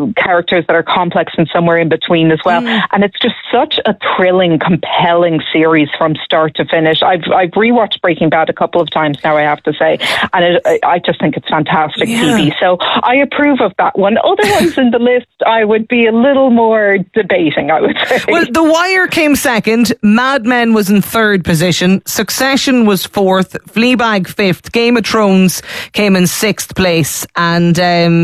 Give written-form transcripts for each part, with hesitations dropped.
characters that are complex and somewhere in between as well. And it's just such a thrilling, compelling series from start to finish. I've rewatched Breaking Bad a couple of times now, I have to say, and I just think it's fantastic TV. So I approve of that one. Other ones in the list, I would be a little more debating, I would say. Well, The Wire came second, Mad Men was in third position, Succession was fourth, Fleabag fifth, Game of Thrones came in sixth place, and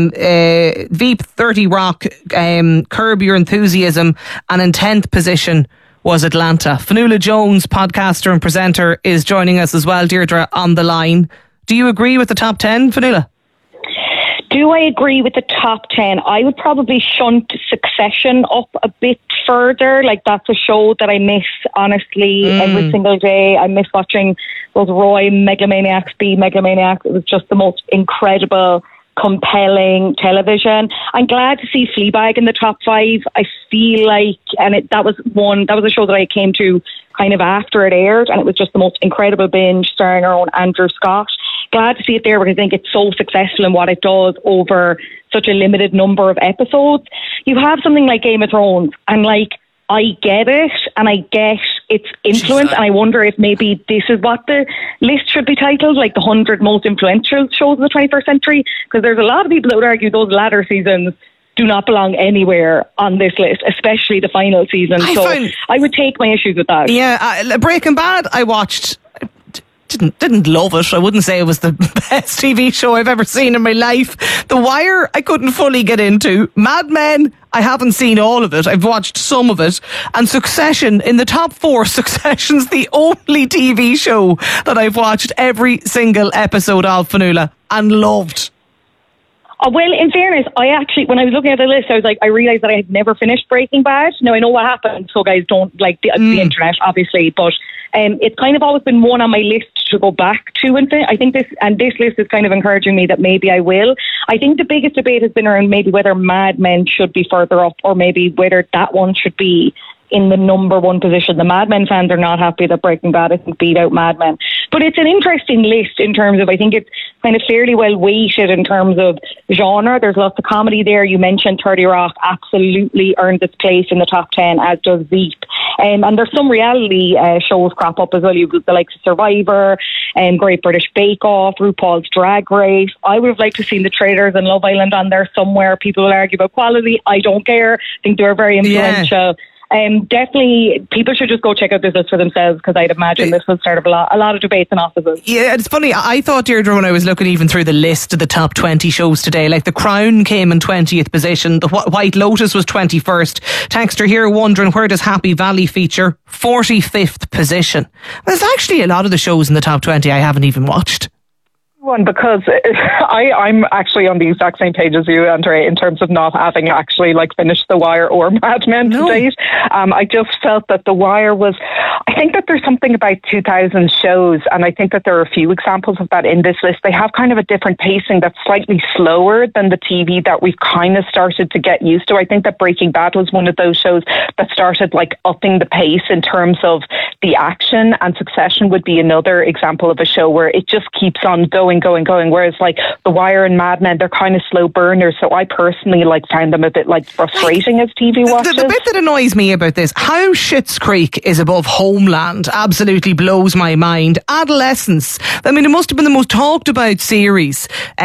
Veep, 30 Rock, Curb Your Enthusiasm, and in 10th position was Atlanta. Fionnuala Jones, podcaster and presenter, is joining us as well, Deirdre, on the line. Do you agree with the top 10, Fionnuala? Do I agree with the top 10? I would probably shunt Succession up a bit further. Like, that's a show that I miss, honestly, every single day. I miss watching those Roy megalomaniacs be megalomaniacs. It was just the most incredible, compelling television. I'm glad to see Fleabag in the top 5. I feel like, that was a show that I came to kind of after it aired, and it was just the most incredible binge, starring our own Andrew Scott. Glad to see it there because I think it's so successful in what it does over such a limited number of episodes. You have something like Game of Thrones, and I get it, and I get its influence, and I wonder if maybe this is what the list should be titled, like the 100 most influential shows of the 21st century, because there's a lot of people that would argue those latter seasons do not belong anywhere on this list, especially the final season. I would take my issues with that. Yeah, Breaking Bad, I watched. Didn't love it. I wouldn't say it was the best TV show I've ever seen in my life. The Wire, I couldn't fully get into. Mad Men, I haven't seen all of it. I've watched some of it. And Succession, in the top 4, Succession's the only TV show that I've watched every single episode of, Fionnuala, and loved. Well, in fairness, when I was looking at the list, I was like, I realised that I had never finished Breaking Bad. Now, I know what happened, so guys don't like the internet, obviously, but it's kind of always been one on my list to go back to. I think this list is kind of encouraging me that maybe I will. I think the biggest debate has been around maybe whether Mad Men should be further up, or maybe whether that one should be in the number 1 position. The Mad Men fans are not happy that Breaking Bad isn't beat out Mad Men. But it's an interesting list in terms of, I think it's kind of fairly well weighted in terms of genre. There's lots of comedy there. You mentioned 30 Rock absolutely earned its place in the top 10, as does Veep. And there's some reality shows crop up as well. You've got the likes of Survivor, Great British Bake Off, RuPaul's Drag Race. I would have liked to have seen The Traitors and Love Island on there somewhere. People will argue about quality. I don't care. I think they're very influential. Yeah. Definitely, people should just go check out this list for themselves, because I'd imagine this will start up a lot of debates and offices. Yeah, it's funny. I thought, Deirdre, when I was looking even through the list of the top 20 shows today, like The Crown came in 20th position, The White Lotus was 21st. Texter here wondering, where does Happy Valley feature? 45th position. There's actually a lot of the shows in the top 20 I haven't even watched. One, because I'm actually on the exact same page as you, Andrea, in terms of not having actually finished The Wire or Mad Men to date. I just felt that The Wire was, I think that there's something about 2000 shows, and I think that there are a few examples of that in this list. They have kind of a different pacing that's slightly slower than the TV that we've kind of started to get used to. I think that Breaking Bad was one of those shows that started upping the pace in terms of the action, and Succession would be another example of a show where it just keeps on going, whereas The Wire and Mad Men, they're kind of slow burners. So I personally found them a bit frustrating as TV watchers. The bit that annoys me about this, how Schitt's Creek is above Homeland, absolutely blows my mind. Adolescence, I mean, it must have been the most talked about series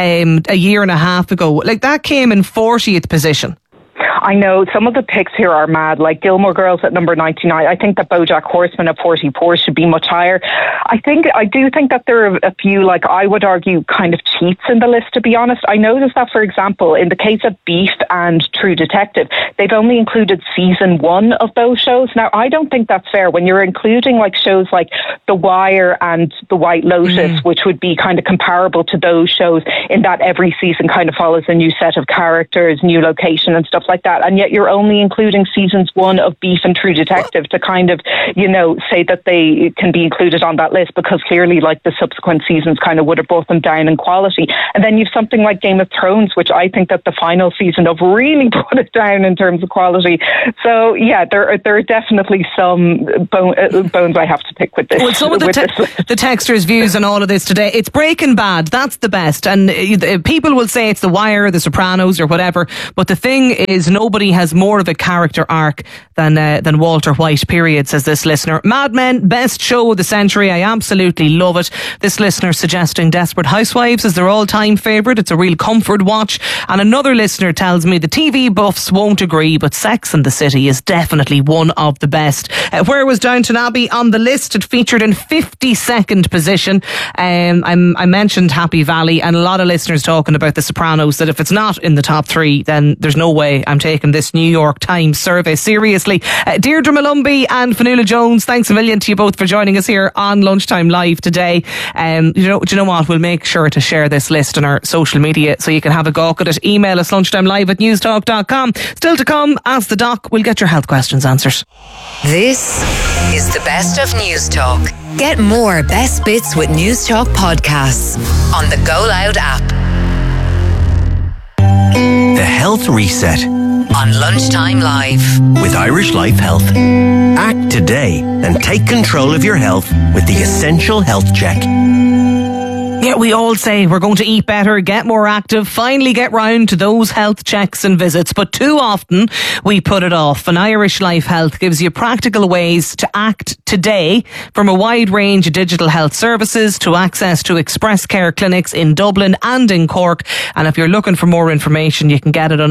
a year and a half ago. That came in 40th position. I know some of the picks here are mad, like Gilmore Girls at number 99. I think that BoJack Horseman at 44 should be much higher. I do think that there are a few, I would argue, kind of cheats in the list, to be honest. I noticed that, for example, in the case of Beef and True Detective, they've only included season 1 of those shows. Now, I don't think that's fair when you're including shows like The Wire and The White Lotus, which would be kind of comparable to those shows in that every season kind of follows a new set of characters, new location and stuff like that. that, and yet you're only including seasons 1 of Beef and True Detective to kind of, say that they can be included on that list, because clearly, like, the subsequent seasons kind of would have brought them down in quality. And then you've something like Game of Thrones, which I think that the final season of really put it down in terms of quality. So yeah, there are definitely some bones I have to pick with this. Well, some of the texters' views on all of this today, it's Breaking Bad, that's the best, and people will say it's The Wire, The Sopranos, or whatever, but the thing is, nobody has more of a character arc than Walter White, period, says this listener. Mad Men, best show of the century, I absolutely love it. This listener suggesting Desperate Housewives is their all-time favourite. It's a real comfort watch. And another listener tells me the TV buffs won't agree, but Sex and the City is definitely one of the best. Where was Downton Abbey on the list? It featured in 52nd position. I mentioned Happy Valley, and a lot of listeners talking about The Sopranos, that if it's not in the top 3, then there's no way I'm taking this New York Times survey seriously. Deirdre Malumbi and Fionnuala Jones, thanks a million to you both for joining us here on Lunchtime Live today. Do you know what? We'll make sure to share this list on our social media so you can have a go at it. Email us lunchtimelive@newstalk.com. Still to come, Ask the Doc. We'll get your health questions answered. This is the best of News Talk. Get more best bits with News Talk podcasts on the Go Loud app. The Health Reset on Lunchtime Live with Irish Life Health. Act today and take control of your health with the Essential Health Check. Yeah, we all say we're going to eat better, get more active, finally get round to those health checks and visits, but too often we put it off. And Irish Life Health gives you practical ways to act today, from a wide range of digital health services to access to Express Care clinics in Dublin and in Cork. And if you're looking for more information, you can get it on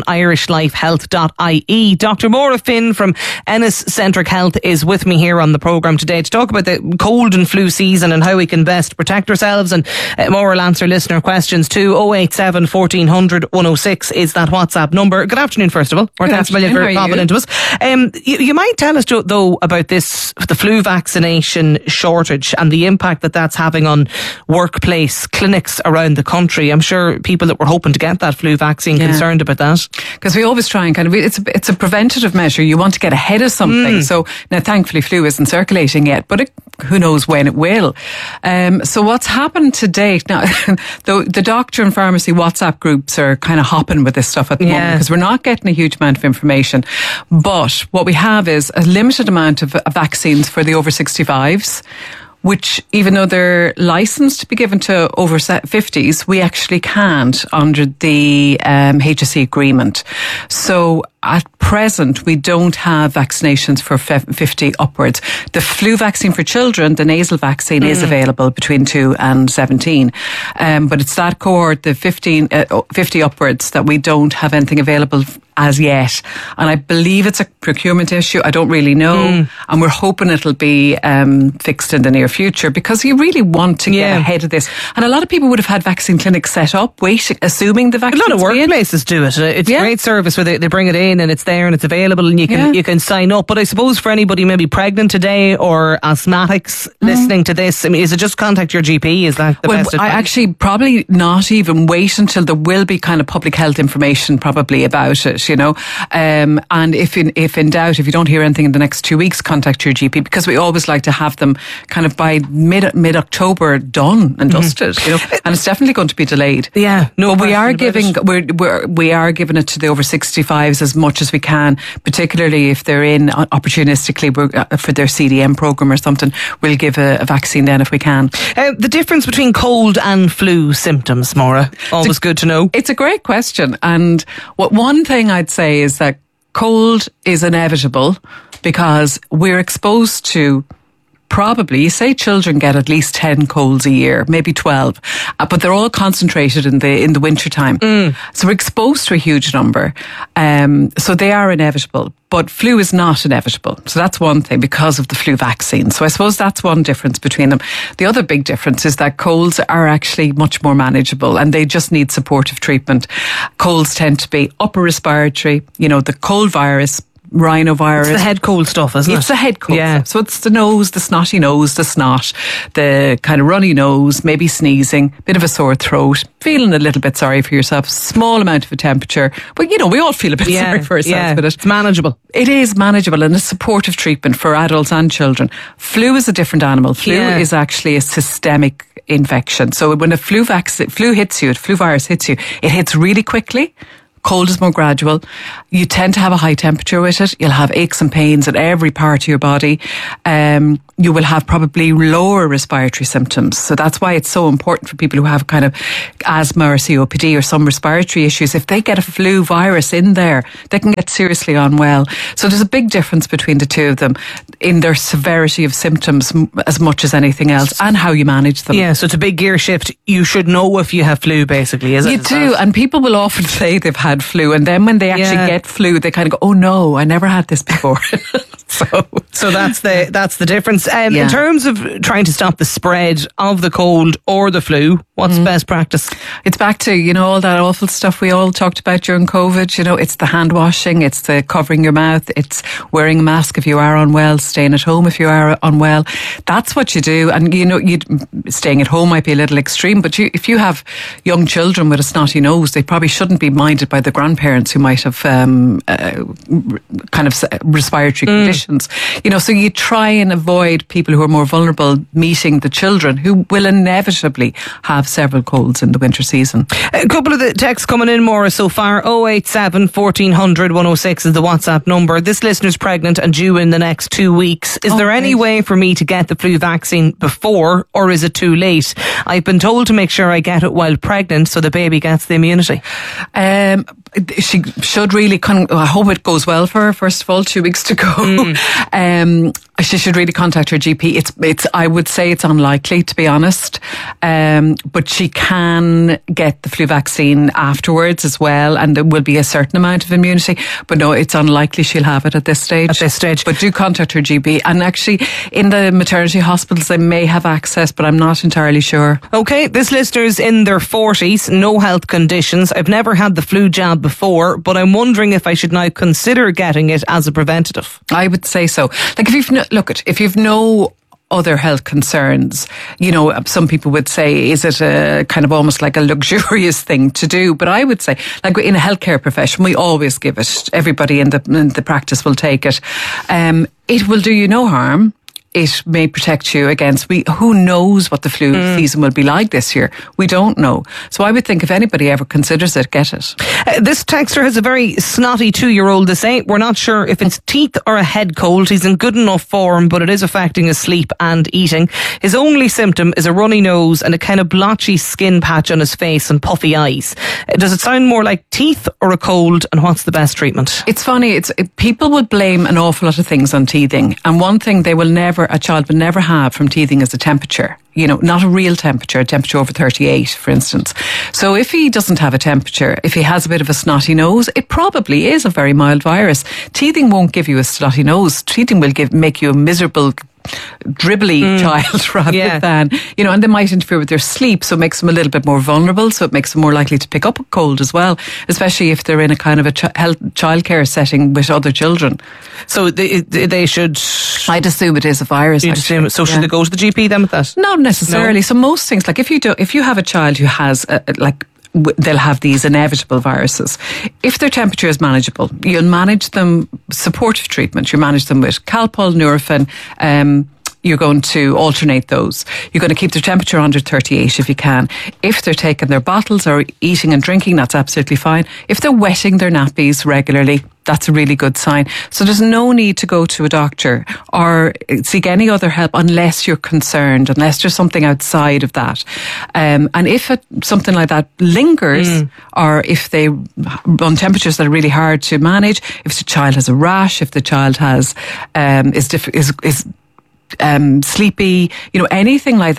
irishlifehealth.ie. Dr. Maura Finn from Ennis Centric Health is with me here on the programme today to talk about the cold and flu season and how we can best protect ourselves. And Maura will answer listener questions too. 087 1400 106 is that WhatsApp number. Good afternoon, first of all. Thanks a million for popping into us. You might tell us, though, about the flu vaccination shortage and the impact that that's having on workplace clinics around the country. I'm sure people that were hoping to get that flu vaccine concerned about that. Because we always try and it's a preventative measure. You want to get ahead of something. So now, thankfully, flu isn't circulating yet, but who knows when it will. So what's happened today? Now, the doctor and pharmacy WhatsApp groups are kind of hopping with this stuff at the moment, because we're not getting a huge amount of information. But what we have is a limited amount of vaccines for the over 65s, which, even though they're licensed to be given to over 50s, we actually can't under the HSE agreement. So at present, we don't have vaccinations for 50 upwards. The flu vaccine for children, the nasal vaccine, is available between 2 and 17. But it's that cohort, the 50 upwards, that we don't have anything available as yet. And I believe it's a procurement issue. I don't really know. And we're hoping it'll be fixed in the near future, because you really want to get ahead of this. And a lot of people would have had vaccine clinics set up, waiting, assuming the vaccine. A lot of workplaces do it. It's a great service where they bring it in and it's there and it's available and you can sign up. But I suppose for anybody maybe pregnant today or asthmatics listening to this, I mean, is it just contact your GP? Is that the best advice? I actually probably not even wait until there will be kind of public health information probably about it, you know. And if in doubt, if you don't hear anything in the next 2 weeks, contact your GP, because we always like to have them kind of by mid-October done and dusted, you know. And it's definitely going to be delayed. Yeah, no. But we are giving it to the over 65s as much as we can, particularly if they're in opportunistically for their CDM program or something. We'll give a vaccine then if we can. The difference between cold and flu symptoms, Maura, always good to know. It's a great question, and one thing I'd say is that cold is inevitable because we're exposed to, probably, you say children get at least 10 colds a year, maybe 12, but they're all concentrated in the winter time. So we're exposed to a huge number. So they are inevitable, but flu is not inevitable. So that's one thing, because of the flu vaccine. So I suppose that's one difference between them. The other big difference is that colds are actually much more manageable and they just need supportive treatment. Colds tend to be upper respiratory, you know, the cold virus rhinovirus. It's the head cold stuff, isn't it? It's the head cold stuff. So it's the nose, the snotty nose, the snot, the kind of runny nose, maybe sneezing, bit of a sore throat, feeling a little bit sorry for yourself, small amount of a temperature. But, you know, we all feel a bit sorry for ourselves with it. It's manageable. It is manageable, and a supportive treatment for adults and children. Flu is a different animal. Flu is actually a systemic infection. So when a flu hits you, a flu virus hits you, it hits really quickly. Cold is more gradual. You tend to have a high temperature with it. You'll have aches and pains at every part of your body. You will have probably lower respiratory symptoms. So that's why it's so important for people who have kind of asthma or COPD or some respiratory issues. If they get a flu virus in there, they can get seriously unwell. So there's a big difference between the two of them in their severity of symptoms as much as anything else, and how you manage them. Yeah, so it's a big gear shift. You should know if you have flu, basically, is it? You do, and people will often say they've had flu, and then when they actually get flu, they kind of go, oh no, I never had this before. So that's the difference. In terms of trying to stop the spread of the cold or the flu, what's best practice? It's back to, you know, all that awful stuff we all talked about during COVID. You know, it's the hand washing, it's the covering your mouth, it's wearing a mask if you are unwell, staying at home if you are unwell. That's what you do. And, you know, staying at home might be a little extreme, but if you have young children with a snotty nose, they probably shouldn't be minded by the grandparents who might have kind of respiratory conditions. You know, so you try and avoid people who are more vulnerable meeting the children who will inevitably have several colds in the winter season. A couple of the texts coming in more so far. 087 1400 106 is the WhatsApp number. This listener's pregnant and due in the next 2 weeks. Is there any way for me to get the flu vaccine before, or is it too late? I've been told to make sure I get it while pregnant so the baby gets the immunity. She should really, I hope it goes well for her, first of all, 2 weeks to go. She should really contact her GP. I would say it's unlikely, to be honest. But she can get the flu vaccine afterwards as well, and there will be a certain amount of immunity. But no, it's unlikely she'll have it at this stage. But do contact her GP. And actually, in the maternity hospitals, they may have access, but I'm not entirely sure. Okay, this listener's in their 40s, no health conditions. I've never had the flu jab before, but I'm wondering if I should now consider getting it as a preventative. I would say so. Like, if you've no other health concerns, you know, some people would say, is it a kind of almost like a luxurious thing to do? But I would say, like in a healthcare profession, we always give it. Everybody in the practice will take it. It will do you no harm. It may protect you against, who knows what the flu season will be like this year? We don't know. So I would think if anybody ever considers it, get it. This texter has a very snotty 2-year-old to say, we're not sure if it's teeth or a head cold. He's in good enough form, but it is affecting his sleep and eating. His only symptom is a runny nose and a kind of blotchy skin patch on his face and puffy eyes. Does it sound more like teeth or a cold, and what's the best treatment? It's funny, people would blame an awful lot of things on teething, and one thing a child will never have from teething is a temperature. You know, not a real temperature, a temperature over 38, for instance. So if he doesn't have a temperature, if he has a bit of a snotty nose, it probably is a very mild virus. Teething won't give you a snotty nose. Teething will make you a miserable, dribbly child rather than, you know, and they might interfere with their sleep, so it makes them a little bit more vulnerable, so it makes them more likely to pick up a cold as well, especially if they're in a kind of a childcare setting with other children. So they should... I'd assume it is a virus. So should they go to the GP then with that? Not necessarily. No. So most things, like if you have a child who has they'll have these inevitable viruses. If their temperature is manageable, you'll manage them, supportive treatment, you manage them with Calpol, Nurofen, you're going to alternate those. You're going to keep their temperature under 38 if you can. If they're taking their bottles or eating and drinking, that's absolutely fine. If they're wetting their nappies regularly, that's a really good sign. So there's no need to go to a doctor or seek any other help unless you're concerned, unless there's something outside of that. And if something like that lingers, or if they run temperatures that are really hard to manage, if the child has a rash, if the child is sleepy, you know, anything like that,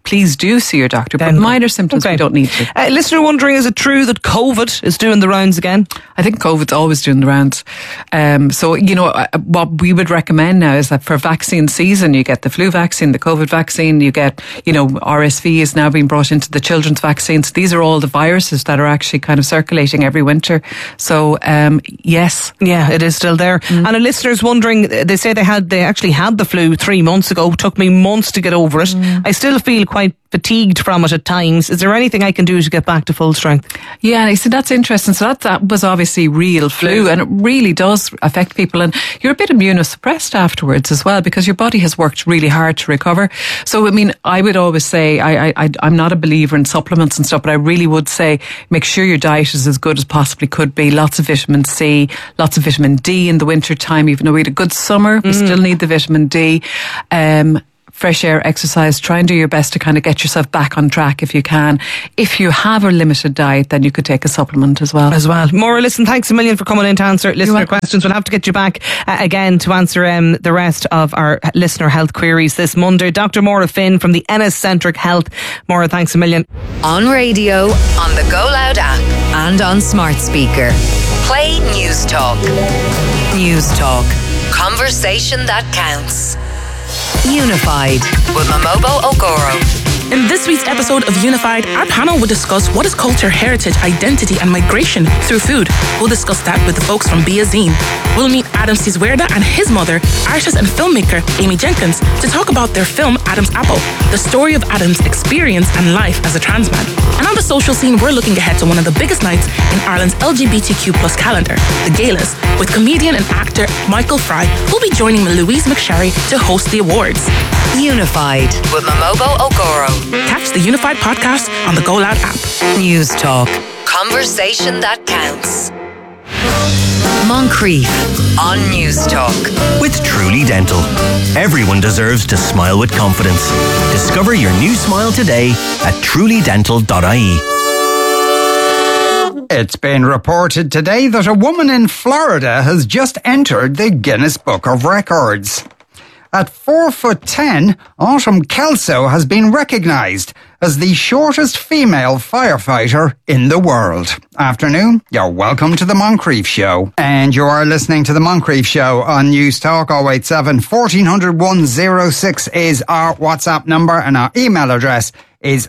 please do see your doctor. But minor symptoms, we don't need to. Listener wondering, is it true that COVID is doing the rounds again? I think COVID's always doing the rounds. So, what we would recommend now is that for vaccine season, you get the flu vaccine, the COVID vaccine, you get, RSV is now being brought into the children's vaccines. These are all the viruses that are actually kind of circulating every winter. So, yes. Yeah, it is still there. And a listener's wondering, they say they actually had the flu 3 months ago. Took me months to get over it. I still feel quite fatigued from it at times. Is there anything I can do to get back to full strength? Yeah, I see, that's interesting. So that was obviously real flu, and it really does affect people, and you're a bit immunosuppressed afterwards as well, because your body has worked really hard to recover. So, I mean, I would always say, I'm not a believer in supplements and stuff, but I really would say make sure your diet is as good as possibly could be. Lots of vitamin C, lots of vitamin D in the winter time. Even though we had a good summer, we still need the vitamin D. Fresh air, exercise, try and do your best to kind of get yourself back on track if you can. If you have a limited diet, then you could take a supplement as well. Maura, listen, thanks a million for coming in to answer listener questions. We'll have to get you back again to answer the rest of our listener health queries this Monday. Dr. Maura Finn from the Ennis Centric Health. Maura, thanks a million. On radio, on the Go Loud app, and on smart speaker. Play News Talk. News Talk. Conversation that counts. Unified with Momobo Okoro. In this week's episode of Unified, our panel will discuss what is culture, heritage, identity, and migration through food. We'll discuss that with the folks from Be A Zine. We'll meet Adam Ciswerda and his mother, artist and filmmaker Amy Jenkins, to talk about their film Adam's Apple, the story of Adam's experience and life as a trans man. And on the social scene, we're looking ahead to one of the biggest nights in Ireland's LGBTQ+ calendar, the Galas, with comedian and actor Michael Fry, who'll be joining Louise McSharry to host the awards. Unified with Momobo Okoro. Catch the Unified podcast on the Go Loud app. News Talk. Conversation that counts. Moncrief on News Talk. With Truly Dental. Everyone deserves to smile with confidence. Discover your new smile today at trulydental.ie. It's been reported today that a woman in Florida has just entered the Guinness Book of Records. At 4'10", Autumn Kelso has been recognised as the shortest female firefighter in the world. Afternoon, you're welcome to the Moncrief Show. And you are listening to the Moncrief Show on News Talk. 087 1400 106 is our WhatsApp number, and our email address is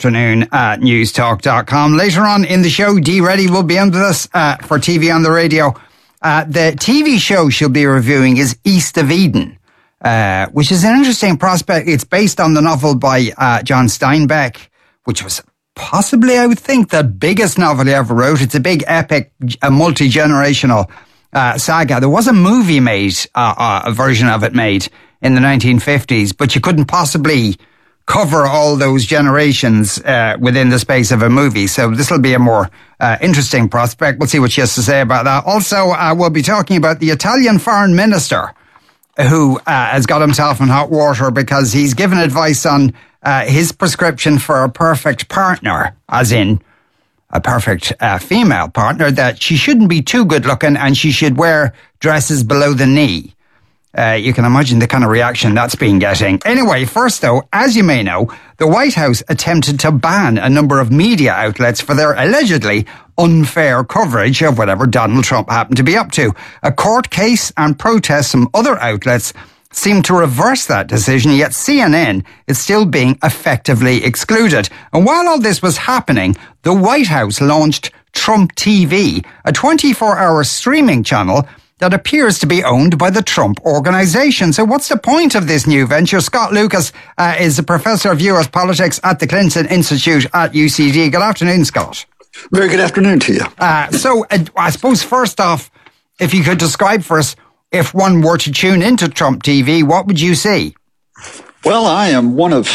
afternoon@newstalk.com. Later on in the show, Dee Reddy will be in with us for TV on the radio. The TV show she'll be reviewing is East of Eden. Which is an interesting prospect. It's based on the novel by John Steinbeck, which was possibly, I would think, the biggest novel he ever wrote. It's a big epic, a multi-generational saga. There was a movie made, a version of it made in the 1950s, but you couldn't possibly cover all those generations within the space of a movie. So this will be a more interesting prospect. We'll see what she has to say about that. Also, we'll be talking about the Italian foreign minister, who has got himself in hot water because he's given advice on his prescription for a perfect partner, as in a perfect female partner, that she shouldn't be too good looking and she should wear dresses below the knee. You can imagine the kind of reaction that's been getting. Anyway, first though, as you may know, the White House attempted to ban a number of media outlets for their allegedly unfair coverage of whatever Donald Trump happened to be up to. A court case and protests from other outlets seem to reverse that decision, yet CNN is still being effectively excluded. And while all this was happening, the White House launched Trump TV, a 24-hour streaming channel that appears to be owned by the Trump Organization. So what's the point of this new venture? Scott Lucas is a professor of US politics at the Clinton Institute at UCD. Good afternoon, Scott. Very good afternoon to you. So I suppose first off, if you could describe for us, if one were to tune into Trump TV, what would you see? Well, I am one of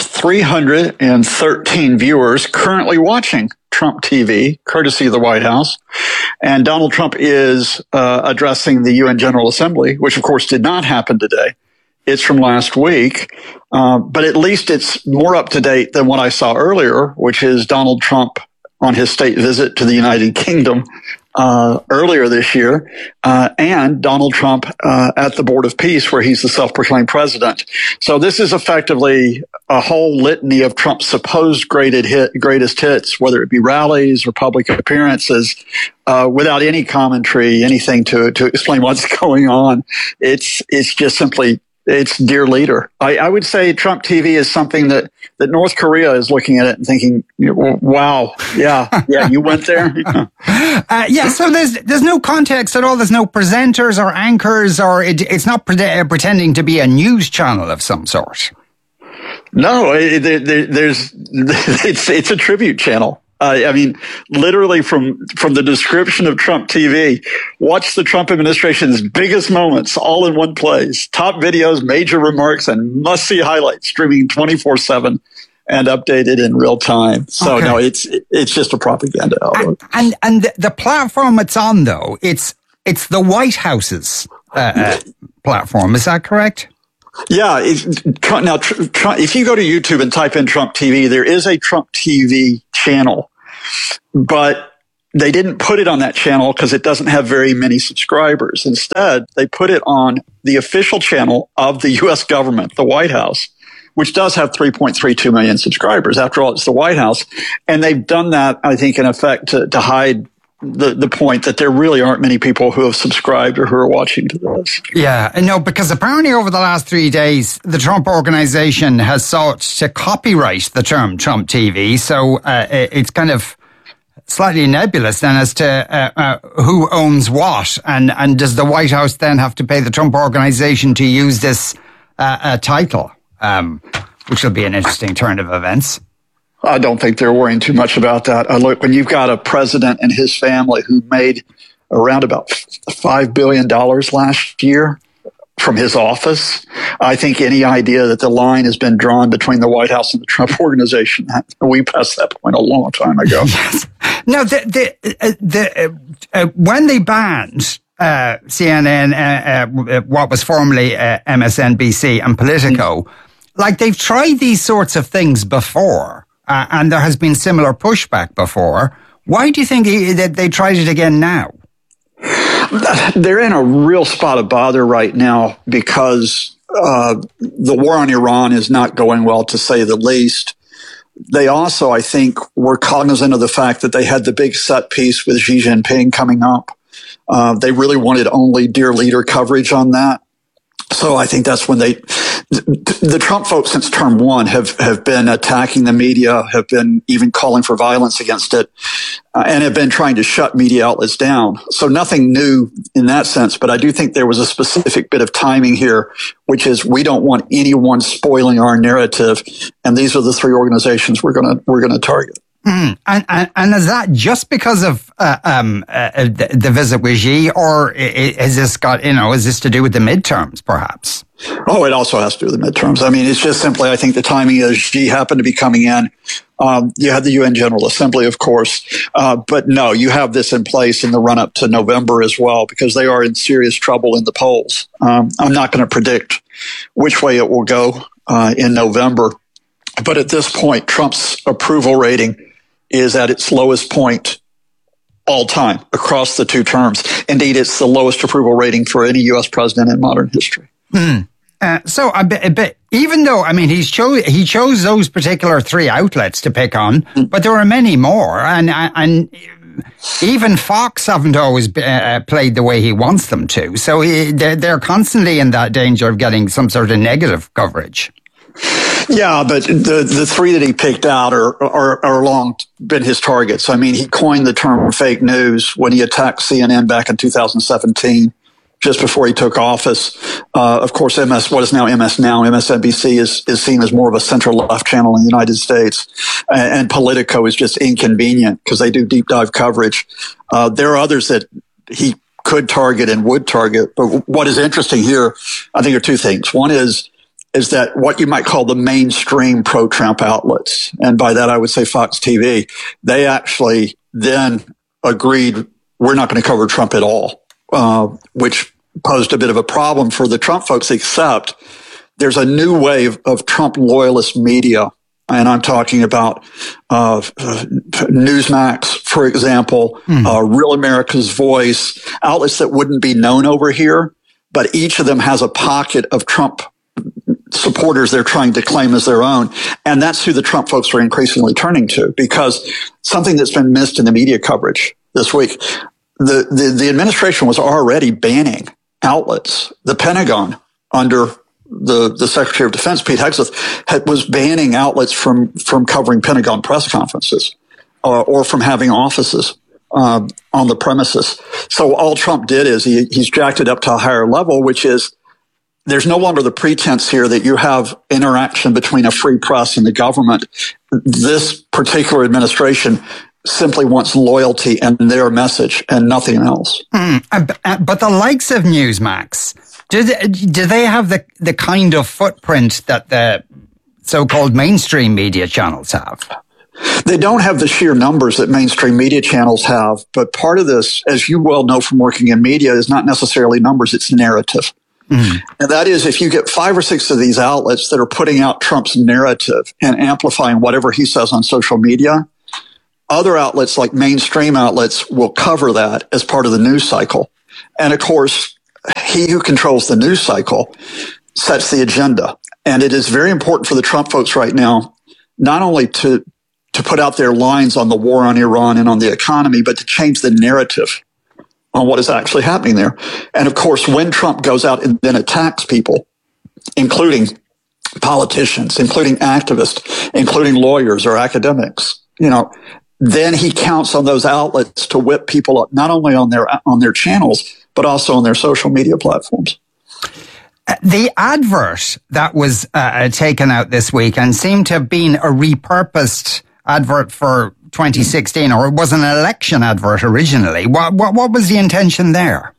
313 viewers currently watching Trump TV, courtesy of the White House. And Donald Trump is addressing the UN General Assembly, which of course did not happen today. It's from last week. But at least it's more up to date than what I saw earlier, which is Donald Trump on his state visit to the United Kingdom, earlier this year, and Donald Trump at the Board of Peace, where he's the self-proclaimed president. So this is effectively a whole litany of Trump's supposed greatest hits, whether it be rallies or public appearances, without any commentary, anything to explain what's going on. It's just simply, it's dear leader. I would say Trump TV is something that North Korea is looking at it and thinking, wow, yeah, you went there. So there's no context at all. There's no presenters or anchors, or it's not pretending to be a news channel of some sort. No, it's a tribute channel. I mean, literally from the description of Trump TV, watch the Trump administration's biggest moments all in one place. Top videos, major remarks, and must-see highlights streaming 24/7 and updated in real time. So no, it's just a propaganda outlet. And the platform it's on, though, it's the White House's platform. Is that correct? Yeah. Trump, if you go to YouTube and type in Trump TV, there is a Trump TV channel, but they didn't put it on that channel because it doesn't have very many subscribers. Instead, they put it on the official channel of the U.S. government, the White House, which does have 3.32 million subscribers. After all, it's the White House. And they've done that, I think, in effect to hide the point that there really aren't many people who have subscribed or who are watching to this. Yeah, no, because apparently over the last 3 days, the Trump organization has sought to copyright the term Trump TV. So it's kind of slightly nebulous then as to who owns what. And does the White House then have to pay the Trump organization to use this title, which will be an interesting turn of events. I don't think they're worrying too much about that. Look, when you've got a president and his family who made around about $5 billion last year from his office, I think any idea that the line has been drawn between the White House and the Trump organization, we passed that point a long time ago. Yes. Now, when they banned CNN, what was formerly MSNBC and Politico, like they've tried these sorts of things before. And there has been similar pushback before. Why do you think that they tried it again now? They're in a real spot of bother right now because the war on Iran is not going well, to say the least. They also, I think, were cognizant of the fact that they had the big set piece with Xi Jinping coming up. They really wanted only dear leader coverage on that. So I think that's when the Trump folks since term one have been attacking the media, have been even calling for violence against it, and have been trying to shut media outlets down. So nothing new in that sense, but I do think there was a specific bit of timing here, which is we don't want anyone spoiling our narrative, and these are the three organizations we're gonna target. And is that just because of the visit with Xi, or is this is this to do with the midterms, perhaps? Oh, it also has to do with the midterms. I mean, it's just simply, I think the timing is Xi happened to be coming in. You had the UN General Assembly, of course, but no, you have this in place in the run up to November as well, because they are in serious trouble in the polls. I'm not going to predict which way it will go in November, but at this point, Trump's approval rating is at its lowest point all time across the two terms. Indeed, it's the lowest approval rating for any U.S. president in modern history. So a bit, even though, I mean, he chose those particular three outlets to pick on, but there are many more, and even Fox haven't always played the way he wants them to. So they're constantly in that danger of getting some sort of negative coverage. Yeah, but the three that he picked out are long been his targets. I mean, he coined the term fake news when he attacked CNN back in 2017, just before he took office. Of course, what is now MS Now, MSNBC is seen as more of a center-left channel in the United States. And Politico is just inconvenient because they do deep dive coverage. There are others that he could target and would target. But what is interesting here, I think, are two things. One is that what you might call the mainstream pro-Trump outlets, and by that I would say Fox TV, they actually then agreed we're not going to cover Trump at all, which posed a bit of a problem for the Trump folks, except there's a new wave of Trump loyalist media And I'm talking about Newsmax, for example, Real America's Voice, outlets that wouldn't be known over here, but each of them has a pocket of Trump supporters they're trying to claim as their own. And that's who the Trump folks are increasingly turning to, because something that's been missed in the media coverage this week, the administration was already banning outlets. The Pentagon, under the Secretary of Defense, Pete Hegseth, was banning outlets from covering Pentagon press conferences or from having offices on the premises. So all Trump did is he's jacked it up to a higher level, which is there's no longer the pretense here that you have interaction between a free press and the government. This particular administration simply wants loyalty and their message and nothing else. But the likes of Newsmax, do they have the kind of footprint that the so-called mainstream media channels have? They don't have the sheer numbers that mainstream media channels have, but part of this, as you well know from working in media, is not necessarily numbers, it's narrative. And that is, if you get 5 or 6 of these outlets that are putting out Trump's narrative and amplifying whatever he says on social media, other outlets like mainstream outlets will cover that as part of the news cycle. And of course, he who controls the news cycle sets the agenda. And it is very important for the Trump folks right now, not only to put out their lines on the war on Iran and on the economy, but to change the narrative on what is actually happening there. And of course, when Trump goes out and then attacks people, including politicians, including activists, including lawyers or academics, then he counts on those outlets to whip people up, not only on their channels, but also on their social media platforms. The advert that was taken out this week and seemed to have been a repurposed advert for 2016, or it was an election advert originally. What was the intention there?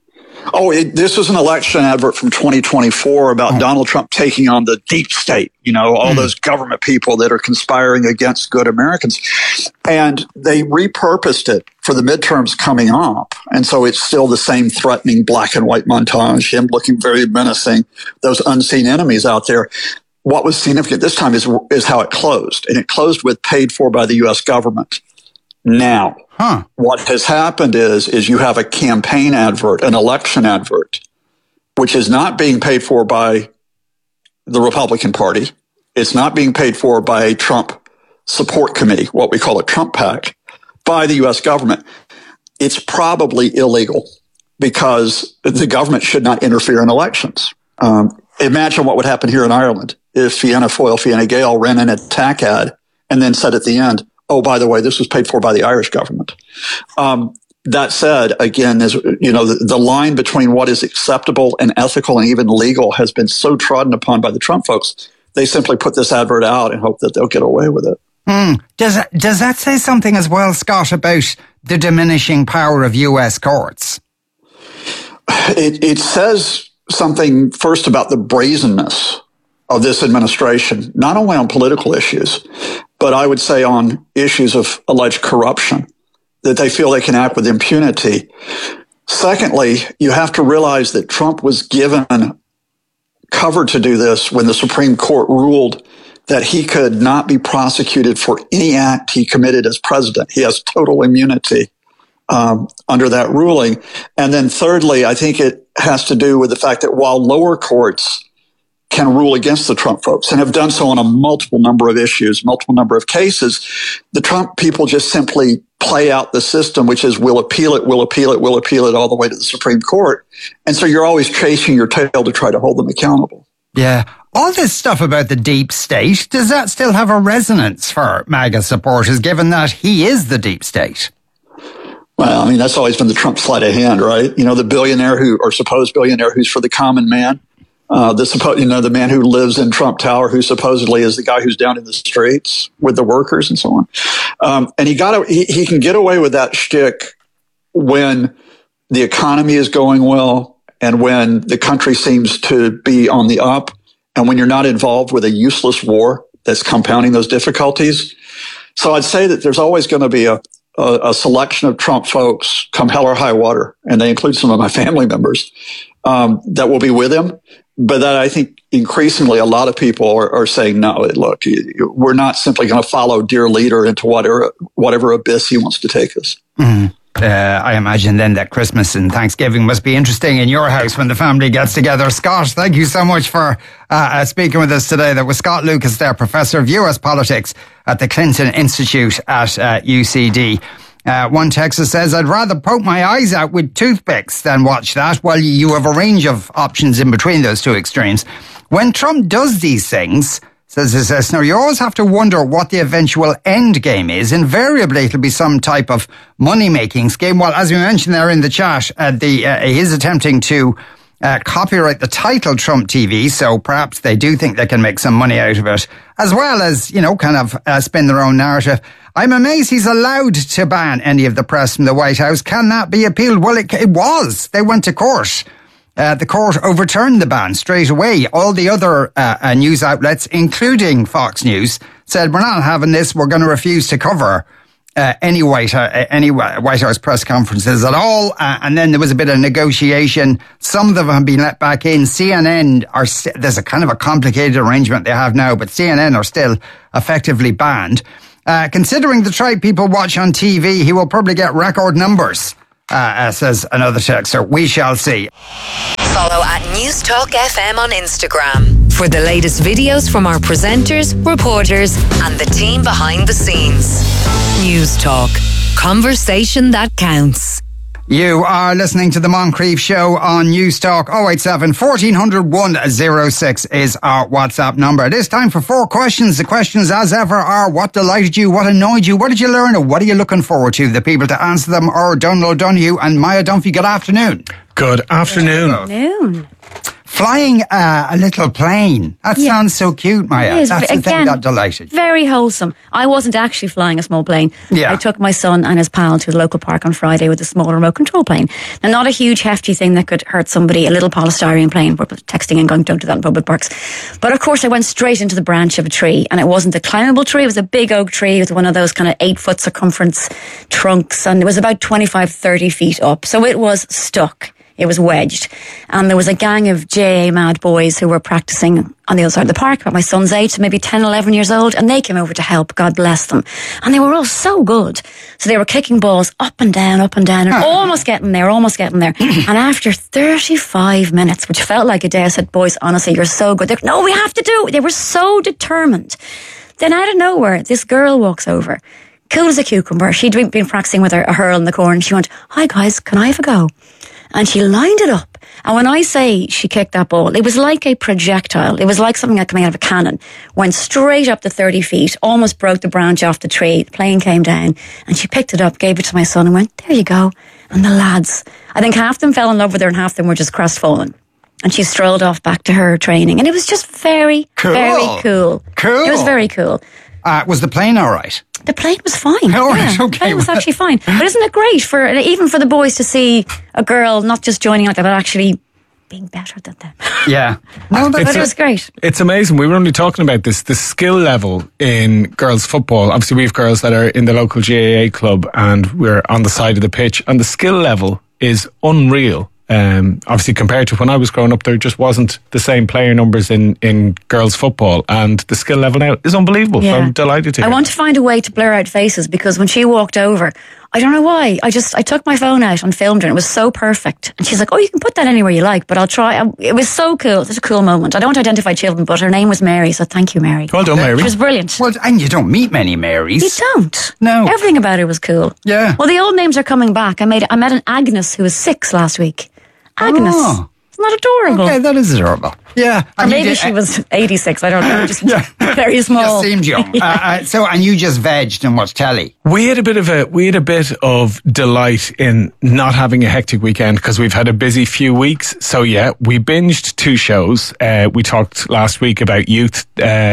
This was an election advert from 2024 about Donald Trump taking on the deep state, all those government people that are conspiring against good Americans. And they repurposed it for the midterms coming up. And so it's still the same threatening black and white montage, him looking very menacing, those unseen enemies out there. What was significant this time is how it closed. And it closed with paid for by the U.S. government. Now, what has happened is you have a campaign advert, an election advert, which is not being paid for by the Republican Party. It's not being paid for by a Trump support committee, what we call a Trump PAC, by the U.S. government. It's probably illegal because the government should not interfere in elections. Imagine what would happen here in Ireland if Fianna Fáil, Fianna Gael ran an attack ad and then said at the end, oh, by the way, this was paid for by the Irish government. That said, again, the line between what is acceptable and ethical and even legal has been so trodden upon by the Trump folks, they simply put this advert out and hope that they'll get away with it. Does that say something as well, Scott, about the diminishing power of U.S. courts? It says something first about the brazenness of this administration, not only on political issues, but I would say on issues of alleged corruption, that they feel they can act with impunity. Secondly, you have to realize that Trump was given cover to do this when the Supreme Court ruled that he could not be prosecuted for any act he committed as president. He has total immunity under that ruling. And then thirdly, I think it has to do with the fact that while lower courts can rule against the Trump folks and have done so on a multiple number of issues, multiple number of cases, the Trump people just simply play out the system, which is we'll appeal it all the way to the Supreme Court. And so you're always chasing your tail to try to hold them accountable. Yeah. All this stuff about the deep state, does that still have a resonance for MAGA supporters, given that he is the deep state? Well, I mean, that's always been the Trump sleight of hand, right? The billionaire supposed billionaire who's for the common man. The man who lives in Trump Tower, who supposedly is the guy who's down in the streets with the workers and so on. And he can get away with that shtick when the economy is going well and when the country seems to be on the up and when you're not involved with a useless war that's compounding those difficulties. So I'd say that there's always going to be a selection of Trump folks come hell or high water, and they include some of my family members, that will be with him. but that I think increasingly a lot of people are saying, no, look, we're not simply going to follow dear leader into whatever abyss he wants to take us. Mm. I imagine then that Christmas and Thanksgiving must be interesting in your house when the family gets together. Scott, thank you so much for speaking with us today. That was Scott Lucas there, Professor of US Politics at the Clinton Institute at UCD. One texter says, I'd rather poke my eyes out with toothpicks than watch that. Well, you have a range of options in between those two extremes. When Trump does these things, says his listener, you always have to wonder what the eventual end game is. Invariably, it'll be some type of money-making scheme. Well, as we mentioned there in the chat, he's attempting to copyright the title Trump TV, so perhaps they do think they can make some money out of it, as well as, kind of spin their own narrative. I'm amazed he's allowed to ban any of the press from the White House. Can that be appealed? Well, it was. They went to court. The court overturned the ban straight away. All the other news outlets, including Fox News, said, we're not having this. We're going to refuse to cover any White House press conferences at all. And then there was a bit of negotiation. Some of them have been let back in. CNN there's a kind of a complicated arrangement they have now, but CNN are still effectively banned. Considering the tribe people watch on TV, he will probably get record numbers. Says another texter. We shall see. Follow at News Talk FM on Instagram for the latest videos from our presenters, reporters, and the team behind the scenes. News Talk. Conversation that counts. You are listening to the Moncrief Show on News Talk. 087 1400 106 is our WhatsApp number. It is time for 4 questions. The questions, as ever, are what delighted you, what annoyed you, what did you learn, or what are you looking forward to? The people to answer them are Donald O'Donoghue and Maya Dunphy. Good afternoon. Good afternoon. Good afternoon. Flying a little plane. That sounds so cute, Maya. That's the thing that delighted. Very wholesome. I wasn't actually flying a small plane. Yeah. I took my son and his pal to the local park on Friday with a small remote control plane. Now, not a huge hefty thing that could hurt somebody, a little polystyrene plane. We're texting and going, don't do that in public parks. But of course I went straight into the branch of a tree, and it wasn't a climbable tree. It was a big oak tree with one of those kind of 8-foot circumference trunks, and it was about 25-30 feet up. So it was stuck. It was wedged. And there was a gang of JA mad boys who were practicing on the other side of the park, about my son's age, so maybe 10, 11 years old, and they came over to help, God bless them. And they were all so good. So they were kicking balls up and down, and almost getting there. And after 35 minutes, which felt like a day, I said, boys, honestly, you're so good. No, we have to do it. They were so determined. Then out of nowhere, this girl walks over, cool as a cucumber. She'd been practicing with a hurl in the corner, and she went, hi guys, can I have a go? And she lined it up. And when I say she kicked that ball, it was like a projectile. It was like something coming out of a cannon. Went straight up to 30 feet, almost broke the branch off the tree. The plane came down, and she picked it up, gave it to my son, and went, there you go. And the lads, I think half of them fell in love with her and half of them were just crestfallen. And she strolled off back to her training. And it was just very, very cool. It was very cool. Was the plane all right? The plane was fine. Oh, right, okay. The plane was actually fine. But isn't it great even for the boys to see a girl not just joining like that, but actually being better than them? Yeah. No, but it was great. It's amazing. We were only talking about this, the skill level in girls football. Obviously, we have girls that are in the local GAA club and we're on the side of the pitch, and the skill level is unreal. Obviously compared to when I was growing up, there just wasn't the same player numbers in girls football, and the skill level now is unbelievable. Yeah. So I'm delighted to hear. I want to find a way to blur out faces, because when she walked over, I don't know why, I took my phone out and filmed her, and it was so perfect. And she's like, oh, you can put that anywhere you like, but I'll try. It was so cool. It's a cool moment. I don't want to identify children, but her name was Mary, so thank you, Mary. Well done, Mary. She was brilliant. Well, and you don't meet many Marys. You don't. No. Everything about her was cool. Yeah. Well, the old names are coming back. I met an Agnes who was 6 last week. Agnes. Oh. Isn't that adorable? Okay, that is adorable. Yeah. Or maybe she was 86, I don't know. Just very small. Just seemed young. And you just vegged and watched telly. We had a bit of delight in not having a hectic weekend because we've had a busy few weeks. So yeah, we binged 2 shows. We talked last week about Youth,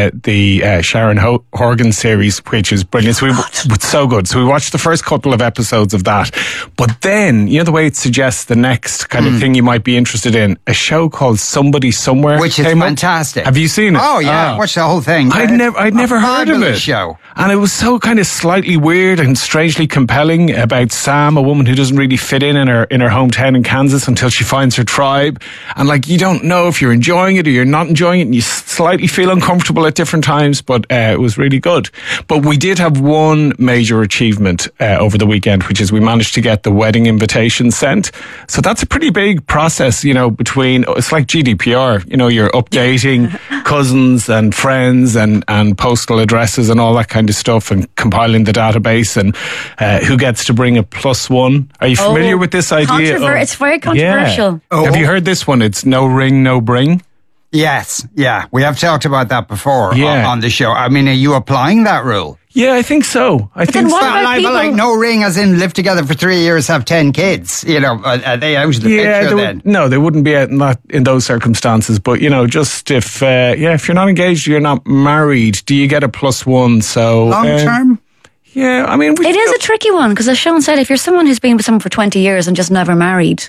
the Sharon Horgan series, which is brilliant. So it's so good. So we watched the first couple of episodes of that. But then, the way it suggests the next kind of thing you might be interested in, a show called Somebody Somewhere Somewhere, which is fantastic. Have you seen it? Oh yeah, watch the whole thing. I'd never heard of it. Show. And it was so kind of slightly weird and strangely compelling about Sam, a woman who doesn't really fit in her hometown in Kansas until she finds her tribe. And like, you don't know if you're enjoying it or you're not enjoying it, and you slightly feel uncomfortable at different times, but it was really good. But we did have one major achievement over the weekend, which is we managed to get the wedding invitation sent. So that's a pretty big process, between, it's like GDPR, you're updating cousins and friends and postal addresses and all that kind of stuff, and compiling the database, and who gets to bring a +1. Are you familiar with this idea? It's very controversial. Yeah. Have you heard this one? It's no ring, no bring. Yes, yeah. We have talked about that before on the show. I mean, are you applying that rule? Yeah, I think so. I think so. Like no ring, as in live together for 3 years, have 10 kids. Are they out of the picture then? No, they wouldn't be out in those circumstances. But just if you're not engaged, you're not married, do you get a +1? So long term. Yeah, I mean, it is a tricky one, because as Sean said, if you're someone who's been with someone for 20 years and just never married,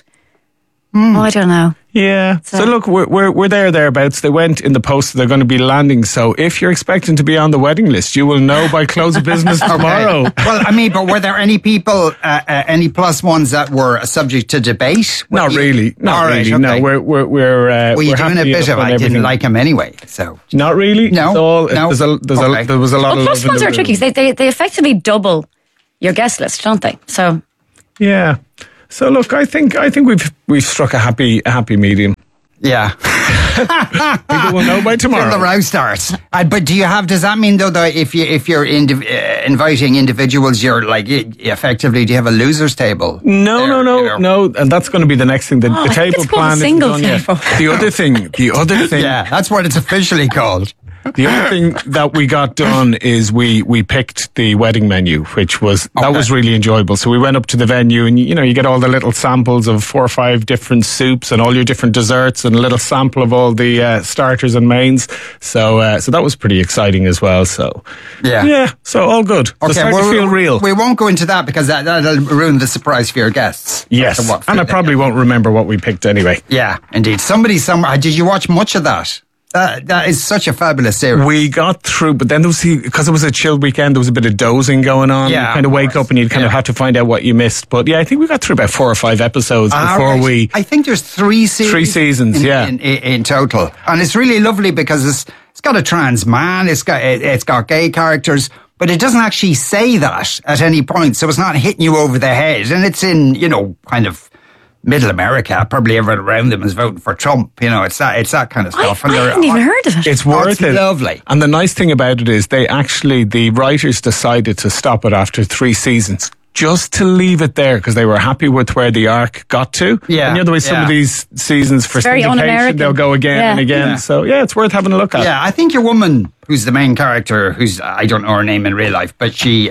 I don't know. Yeah. So look, we're thereabouts. They went in the post that they're going to be landing. So if you're expecting to be on the wedding list, you will know by close of business tomorrow. Well, I mean, but were there any people, any +1s that were subject to debate? Not really. Not really. Okay. No, we're well, you're doing a bit of. I didn't like him anyway. So not really. No. There was a lot of. +1s are tricky. They effectively double your guest list, don't they? So. Yeah. So look, I think we've struck a happy medium. Yeah. People will know by tomorrow. Till the row starts. But does that mean though that if you're inviting individuals, you're like effectively, do you have a losers table? No, and that's going to be the next thing. The table plan isn't done yet. The other thing. Yeah, that's what it's officially called. The other thing that we got done is we picked the wedding menu, which was really enjoyable. So we went up to the venue, and you get all the little samples of 4 or 5 different soups and all your different desserts, and a little sample of all the starters and mains. So that was pretty exciting as well. So so all good. Okay, to feel real. We won't go into that because that'll ruin the surprise for your guests. Yes, and I probably won't remember what we picked anyway. Yeah, indeed. Did you watch much of that? That is such a fabulous series. We got through, but then because it was a chilled weekend, there was a bit of dozing going on. Yeah, you kind of wake up and you kind of have to find out what you missed. But I think we got through about 4 or 5 episodes before we. I think there's 3 seasons. 3 seasons, in total, and it's really lovely because it's got a trans man, it's got gay characters, but it doesn't actually say that at any point, so it's not hitting you over the head, and it's in kind of Middle America. Probably everyone around them is voting for Trump. It's that kind of stuff. I hadn't even heard of it. It's worth it. Lovely. And the nice thing about it is the writers decided to stop it after 3 seasons. Just to leave it there because they were happy with where the arc got to. Yeah. And the other way, some of these seasons for syndication, they'll go again and again. Yeah. So it's worth having a look at. Yeah, I think your woman, who's the main character, I don't know her name in real life, but she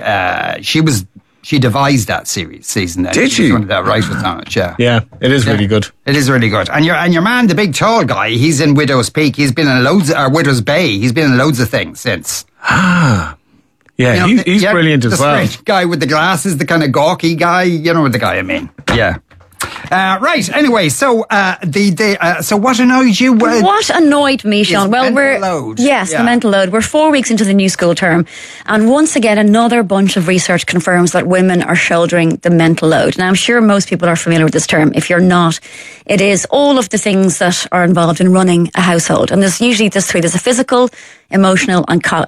devised that season. Did she? One of the writers on it, yeah. Yeah, it is really good. It is really good. And your man, the big tall guy, he's in Widow's Peak. He's been in Widow's Bay. He's been in loads of things since. Yeah, he's brilliant as well. The strange guy with the glasses, the kind of gawky guy. You know the guy I mean. Yeah. Right. Anyway, so so what annoyed you? What annoyed me, Sean? Well, the mental load. We're 4 weeks into the new school term, and once again, another bunch of research confirms that women are shouldering the mental load. Now, I'm sure most people are familiar with this term. If you're not, it is all of the things that are involved in running a household, and there's usually this 3. There's a physical, emotional,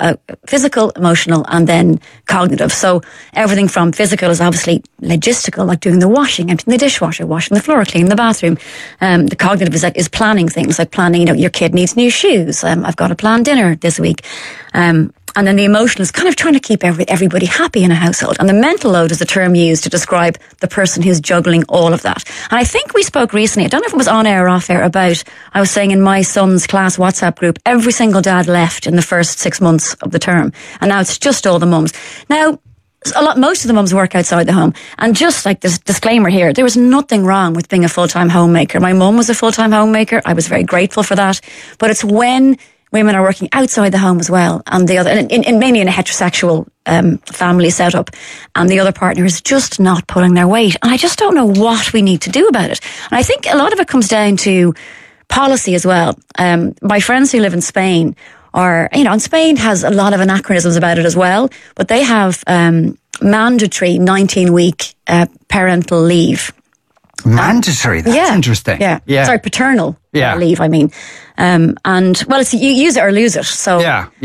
and then cognitive. So everything from physical is obviously logistical, like doing the washing, emptying the dishwasher, washing the floor, cleaning the bathroom. The cognitive is planning things, like planning, your kid needs new shoes. I've got to plan dinner this week. And then the emotional is kind of trying to keep everybody happy in a household. And the mental load is the term used to describe the person who's juggling all of that. And I think we spoke recently, I don't know if it was on air or off air, I was saying in my son's class WhatsApp group, every single dad left in the first 6 months of the term. And now it's just all the mums. Now, most of the mums work outside the home. And just like this disclaimer here, there was nothing wrong with being a full-time homemaker. My mum was a full-time homemaker. I was very grateful for that. But it's when women are working outside the home as well, and the other, and mainly in a heterosexual family setup, and the other partner is just not pulling their weight. And I just don't know what we need to do about it. And I think a lot of it comes down to policy as well. My friends who live in Spain are, and Spain has a lot of anachronisms about it as well, but they have mandatory 19-week parental leave. Mandatory? That's interesting. Yeah. Sorry, paternal leave, I mean. And, well, it's you use it or lose it. So,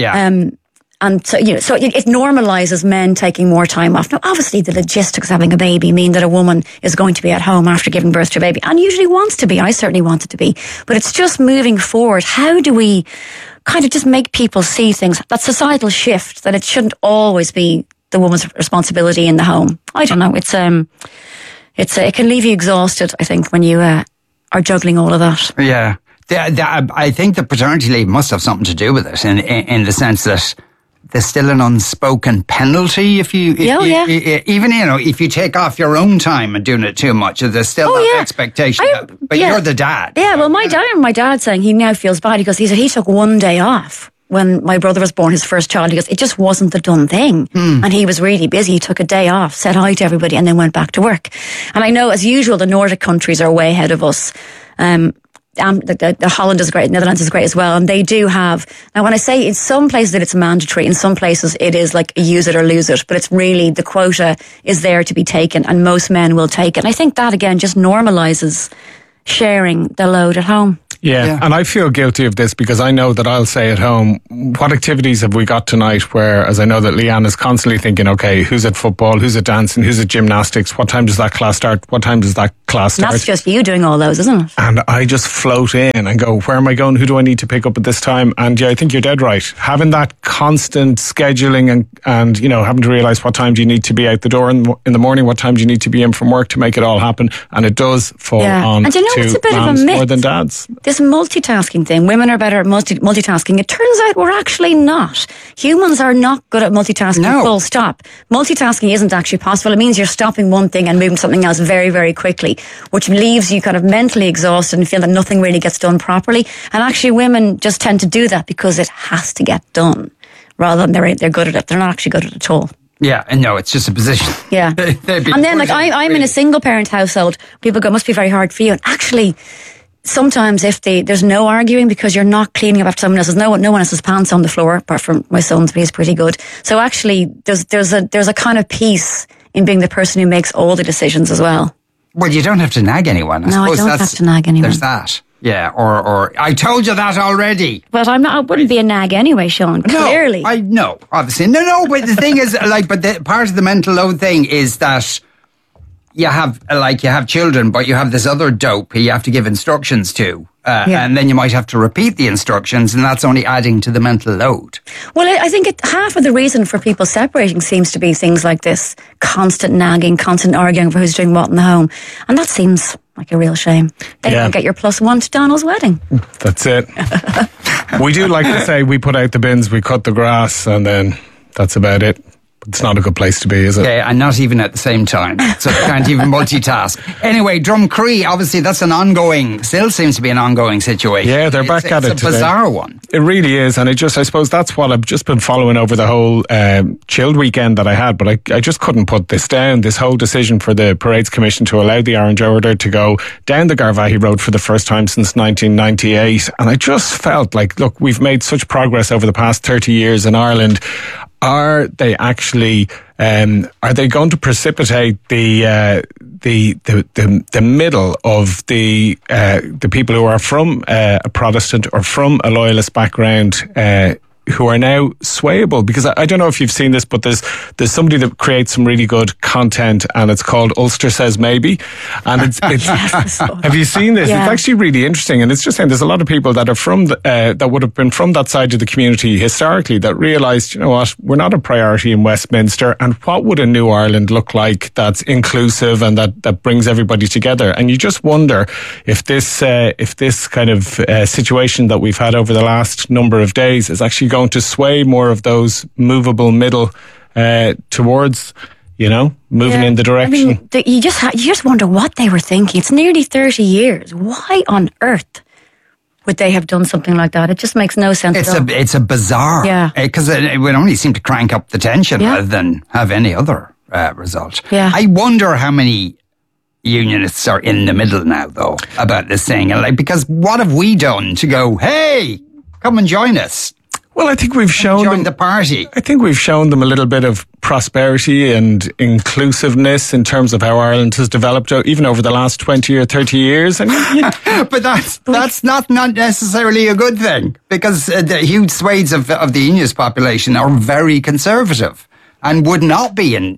and so, so it normalises men taking more time off. Now, obviously, the logistics of having a baby mean that a woman is going to be at home after giving birth to a baby, and usually wants to be. I certainly wanted to be. But it's just moving forward. How do we kind of just make people see things, that societal shift, that it shouldn't always be the woman's responsibility in the home? I don't know. It can leave you exhausted, I think, when you are juggling all of that. Yeah. I think the paternity leave must have something to do with it in the sense that there's still an unspoken penalty if you even if you take off your own time and doing it too much, there's still that expectation. But you're the dad. Yeah, well, my dad's saying he now feels bad because he said he took one day off when my brother was born, his first child. He goes, it just wasn't the done thing. And he was really busy. He took a day off, said hi to everybody, and then went back to work. And I know, as usual, the Nordic countries are way ahead of us. The Holland is great, Netherlands is great as well, and they do have. Now, when I say in some places that it's mandatory, in some places it is like a use it or lose it, but it's really the quota is there to be taken, and most men will take it. And I think that again just normalises sharing the load at home. Yeah, and I feel guilty of this because I know that I'll say at home, what activities have we got tonight? Whereas I know that Leanne is constantly thinking, okay, who's at football, who's at dancing, who's at gymnastics, what time does that class start, what time does that class start? That's just you doing all those, isn't it? And I just float in and go, where am I going? Who do I need to pick up at this time? And yeah, I think you're dead right. Having that constant scheduling and having to realise what time do you need to be out the door in the morning, what time do you need to be in from work to make it all happen. And it does fall on and it's a bit of a myth more than dads. This multitasking thing, women are better at multitasking. It turns out we're actually not. Humans are not good at multitasking, full stop. Multitasking isn't actually possible. It means you're stopping one thing and moving something else very, very quickly, which leaves you kind of mentally exhausted and feel that nothing really gets done properly. And actually women just tend to do that because it has to get done, rather than they're good at it. They're not actually good at it at all. Yeah, and no, it's just a position. Yeah. And then, like, I'm in a single parent household. People go, must be very hard for you. And actually, sometimes there's no arguing because you're not cleaning up after someone else's. No one else's pants on the floor, apart from my son's, but he's pretty good. So actually, there's a kind of peace in being the person who makes all the decisions as well. Well, you don't have to nag anyone. I don't have to nag anyone. There's that. Yeah, or I told you that already. But I wouldn't be a nag anyway, Sean. Clearly, no, obviously, no. But the thing is, part of the mental load thing is that you have children, but you have this other dope who you have to give instructions to, and then you might have to repeat the instructions, and that's only adding to the mental load. Well, I think half of the reason for people separating seems to be things like this: constant nagging, constant arguing over who's doing what in the home, and that seems like a real shame. Then you can get your +1 to Donald's wedding. That's it. We do like to say we put out the bins, we cut the grass, and then that's about it. It's not a good place to be, is it? Yeah, and not even at the same time. So you can't even multitask. Anyway, Drumcree, obviously that's still seems to be an ongoing situation. Yeah, they're back at it today. It's a bizarre one. It really is, and I suppose that's what I've just been following over the whole chilled weekend that I had, but I just couldn't put this down, this whole decision for the Parades Commission to allow the Orange Order to go down the Garvaghey Road for the first time since 1998, and I just felt like, look, we've made such progress over the past 30 years in Ireland. Are they actually? Are they going to precipitate the middle of the people who are from a Protestant or from a loyalist background? Who are now swayable? Because I don't know if you've seen this, but there's somebody that creates some really good content, and it's called Ulster Says Maybe, and it's have you seen this? Yeah. It's actually really interesting, and it's just saying there's a lot of people that are from that would have been from that side of the community historically that realised, you know what, we're not a priority in Westminster, and what would a new Ireland look like that's inclusive and that brings everybody together? And you just wonder if this kind of situation that we've had over the last number of days is actually going to sway more of those movable middle towards, moving in the direction. I mean, you just wonder what they were thinking. It's nearly 30 years. Why on earth would they have done something like that? It just makes no sense at all. It's a bizarre, because it would only seem to crank up the tension rather than have any other result. Yeah. I wonder how many unionists are in the middle now, though, about this thing. And because what have we done to go, hey, come and join us? Well, I think we've shown them the party. I think we've shown them a little bit of prosperity and inclusiveness in terms of how Ireland has developed, even over the last 20 or 30 years. And but that's not necessarily a good thing, because the huge swathes of the unionist population are very conservative and would not be in,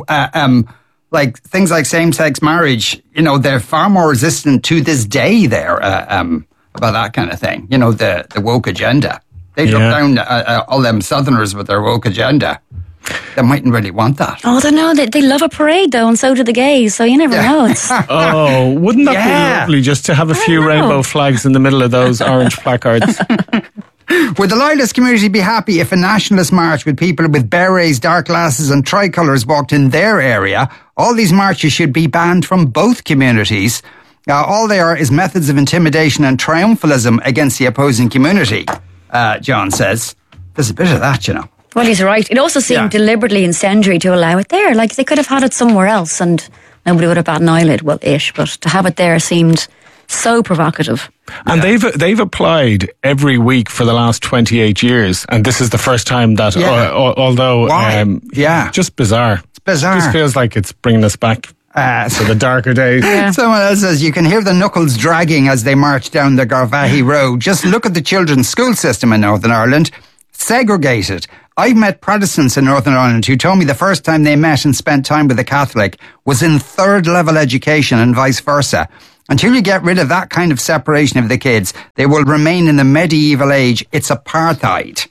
like things like same-sex marriage. They're far more resistant to this day there about that kind of thing. The woke agenda. They look down all them Southerners with their woke agenda. They mightn't really want that. Oh, they know. They love a parade, though, and so do the gays, so you never know. Wouldn't that be lovely, just to have a few rainbow flags in the middle of those orange placards? Would the loyalist community be happy if a nationalist march with people with berets, dark glasses and tricolours walked in their area? All these marches should be banned from both communities. All they are is methods of intimidation and triumphalism against the opposing community. John says. There's a bit of that, Well, he's right. It also seemed deliberately incendiary to allow it there. Like, they could have had it somewhere else and nobody would have bat an eyelid. Well, but to have it there seemed so provocative. And they've applied every week for the last 28 years, and this is the first time that, although, just bizarre. It's bizarre. It just feels like it's bringing us back to the darker days. Someone else says, you can hear the knuckles dragging as they march down the Garvaghey Road. Just look at the children's school system in Northern Ireland. Segregated. I've met Protestants in Northern Ireland who told me the first time they met and spent time with a Catholic was in third level education and vice versa. Until you get rid of that kind of separation of the kids, they will remain in the medieval age. It's apartheid.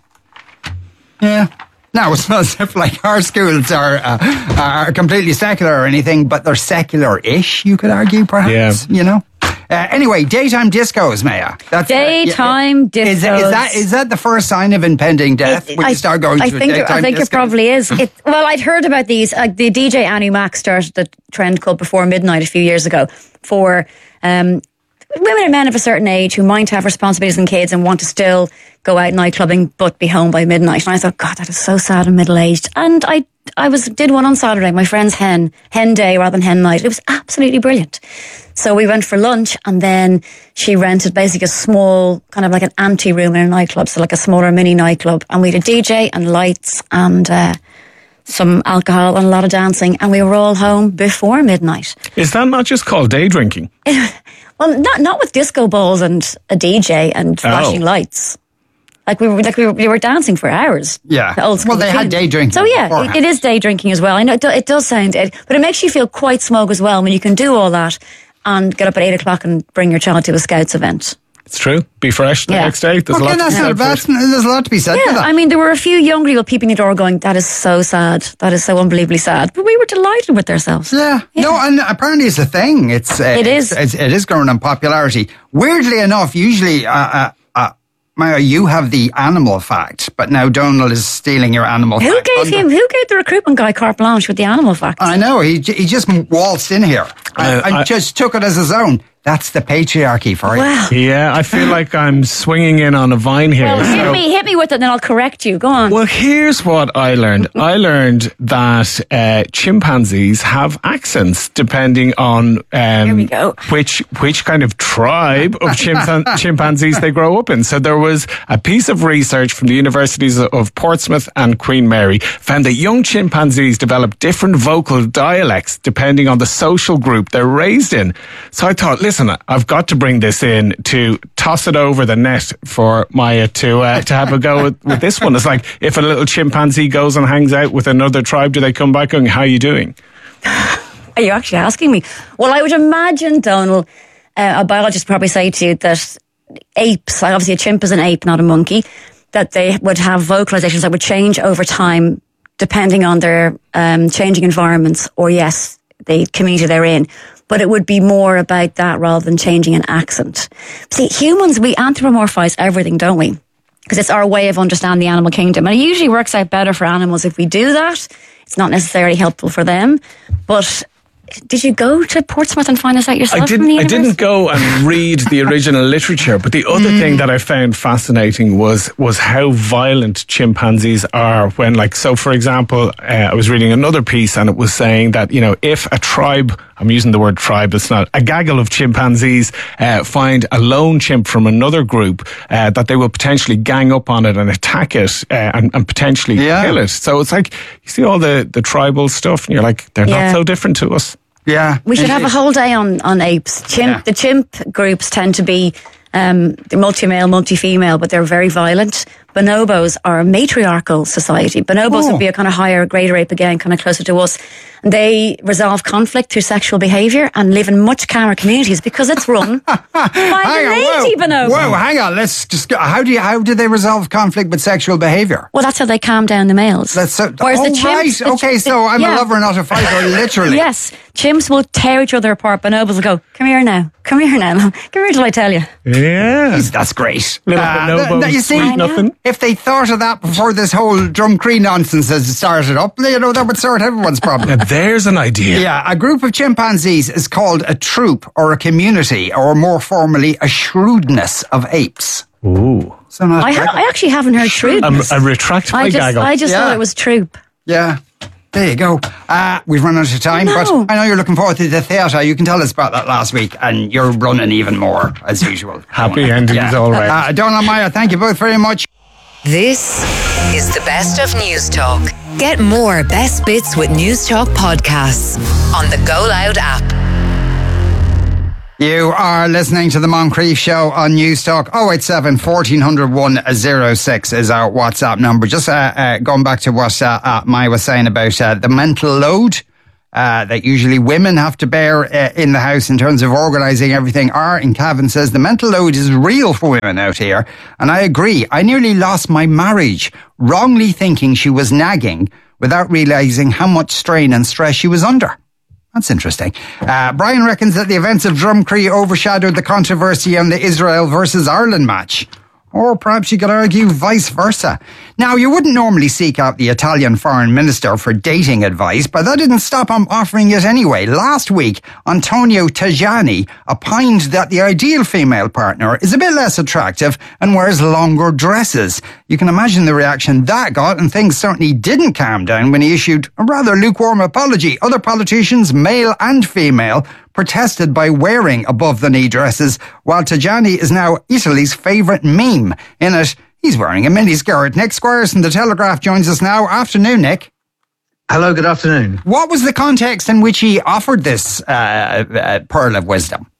Yeah. Now, it's not as if like our schools are completely secular or anything, but they're secular-ish, you could argue, perhaps, Anyway, daytime discos, Maya. Daytime discos. Is that the first sign of impending death when you start going to daytime discos? I think it probably is. Well, I'd heard about these. The DJ Annie Mac started the trend called Before Midnight a few years ago for women and men of a certain age who might have responsibilities and kids and want to still go out nightclubbing but be home by midnight. And I thought, God, that is so sad and middle-aged. And I did one on Saturday, my friend's hen day rather than hen night. It was absolutely brilliant. So we went for lunch, and then she rented basically a small, kind of like an ante-room in a nightclub, so like a smaller mini nightclub. And we had a DJ and lights and some alcohol and a lot of dancing, and we were all home before midnight. Is that not just called day drinking? Well, not with disco balls and a DJ and flashing lights. We were dancing for hours. Yeah. The old school they had day drinking. So yeah, it is day drinking as well. I know it does sound, but it makes you feel quite smug as well when you can do all that and get up at 8 o'clock and bring your child to a Scouts event. It's true. Be fresh the next day. There's a lot to be said for that. I mean, there were a few young people peeping the door going, that is so sad. That is so unbelievably sad. But we were delighted with ourselves. Yeah. No, and apparently it's a thing. It is growing in popularity. Weirdly enough, usually, Maya, you have the animal fact, but now Donald is stealing your animal fact. Who gave the recruitment guy carte blanche with the animal fact? I know. He just waltzed in here and just took it as his own. That's the patriarchy for you. Wow. Yeah, I feel like I'm swinging in on a vine here. Well, hit me with it, and then I'll correct you. Go on. Well, here's what I learned. I learned that chimpanzees have accents depending on which kind of tribe of chimpanzees they grow up in. So there was a piece of research from the universities of Portsmouth and Queen Mary found that young chimpanzees develop different vocal dialects depending on the social group they're raised in. So I thought, listen, I've got to bring this in to toss it over the net for Maya to have a go with this one. It's like if a little chimpanzee goes and hangs out with another tribe, do they come back going, how are you doing? Are you actually asking me? Well, I would imagine, Donald, a biologist probably say to you that apes, obviously a chimp is an ape, not a monkey, that they would have vocalizations that would change over time depending on their changing environments or, yes, the community they're in. But it would be more about that rather than changing an accent. See, humans, we anthropomorphize everything, don't we? Because it's our way of understanding the animal kingdom. And it usually works out better for animals if we do that. It's not necessarily helpful for them. But did you go to Portsmouth and find this out yourself? I didn't go and read the original literature, but the other thing that I found fascinating was how violent chimpanzees are when, like, so for example, I was reading another piece and it was saying that, if a tribe I'm using the word tribe, it's not, a gaggle of chimpanzees find a lone chimp from another group that they will potentially gang up on it and attack it and potentially kill it. So it's like, you see all the tribal stuff and you're like, they're not so different to us. Yeah. We should have a whole day on apes. The chimp groups tend to be multi-male, multi-female, but they're very violent. Bonobos are a matriarchal society. Bonobos would be a kind of higher, greater ape again, kind of closer to us. And they resolve conflict through sexual behaviour and live in much calmer communities because it's run by the lady bonobo. Whoa, hang on. Let's just go. How do they resolve conflict with sexual behaviour? Well, that's how they calm down the males. Whereas the chimps... Right. Okay, so I'm a lover, not a fighter, literally. Yes. Chimps will tear each other apart. Bonobos will go, come here now. Come here till I tell you. Yeah. That's great. Little bonobos, you see, nothing. If they thought of that before this whole Drumcree nonsense has started up, that would sort everyone's problem. Now, there's an idea. Yeah, a group of chimpanzees is called a troop or a community, or more formally, a shrewdness of apes. Ooh. So I actually haven't heard shrewdness. I retract my gaggle. I just thought it was troop. Yeah. There you go. We've run out of time, but I know you're looking forward to the theatre. You can tell us about that last week, and you're running even more, as usual. Happy endings all right. Donald Meyer, thank you both very much. This is the best of News Talk. Get more best bits with News Talk podcasts on the Go Loud app. You are listening to the Moncrief Show on News Talk. 087 1400 106 is our WhatsApp number. Just going back to what Maya was saying about the mental load that usually women have to bear in the house in terms of organising everything. In Cavan says the mental load is real for women out here. And I agree. I nearly lost my marriage, wrongly thinking she was nagging without realising how much strain and stress she was under. That's interesting. Brian reckons that the events of Drumcree overshadowed the controversy on the Israel versus Ireland match. Or perhaps you could argue vice versa. Now, you wouldn't normally seek out the Italian foreign minister for dating advice, but that didn't stop him offering it anyway. Last week, Antonio Tajani opined that the ideal female partner is a bit less attractive and wears longer dresses. You can imagine the reaction that got, and things certainly didn't calm down when he issued a rather lukewarm apology. Other politicians, male and female, protested by wearing above-the-knee dresses, while Tajani is now Italy's favourite meme. In it, he's wearing a miniskirt. Nick Squires from The Telegraph joins us now. Afternoon, Nick. Hello, good afternoon. What was the context in which he offered this pearl of wisdom?